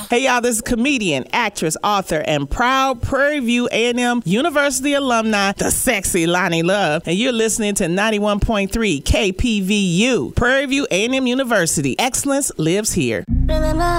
Hey, y'all, this is comedian, actress, author, and proud Prairie View A&M University alumni, the sexy Lonnie Love, and you're listening to 91.3 KPVU, Prairie View A&M University. Excellence lives here. Remember